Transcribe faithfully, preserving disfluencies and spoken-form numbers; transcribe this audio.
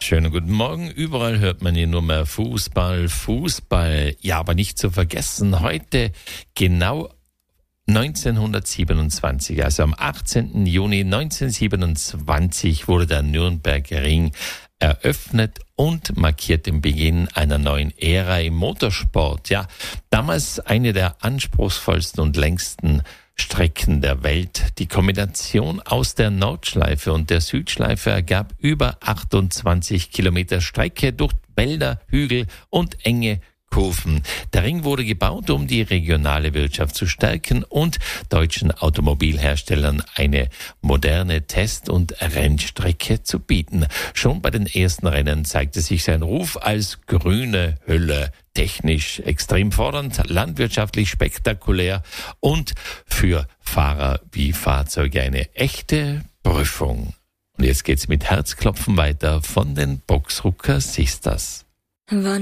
Schönen guten Morgen. Überall hört man hier nur mehr Fußball, Fußball. Ja, aber nicht zu vergessen, heute genau neunzehnhundertsiebenundzwanzig, also am achtzehnten Juni neunzehnhundertsiebenundzwanzig wurde der Nürnberger Ring eröffnet und markiert den Beginn einer neuen Ära im Motorsport. Ja, damals eine der anspruchsvollsten und längsten Strecken der Welt. Die Kombination aus der Nordschleife und der Südschleife ergab über achtundzwanzig Kilometer Strecke durch Wälder, Hügel und enge Kurven. Der Ring wurde gebaut, um die regionale Wirtschaft zu stärken und deutschen Automobilherstellern eine moderne Test- und Rennstrecke zu bieten. Schon bei den ersten Rennen zeigte sich sein Ruf als grüne Hülle. Technisch extrem fordernd, landwirtschaftlich spektakulär und für Fahrer wie Fahrzeuge eine echte Prüfung. Und jetzt geht's mit Herzklopfen weiter von den Boxrucker Sisters.